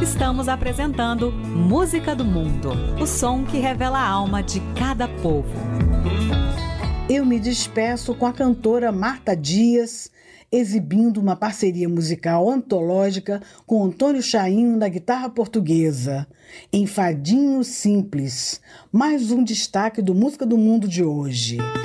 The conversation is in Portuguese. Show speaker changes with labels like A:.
A: Estamos apresentando Música do Mundo, o som que revela a alma de cada povo.
B: Eu me despeço com a cantora Marta Dias, exibindo uma parceria musical antológica com Antônio Chainho na guitarra portuguesa, em Fadinho Simples, mais um destaque do Música do Mundo de hoje.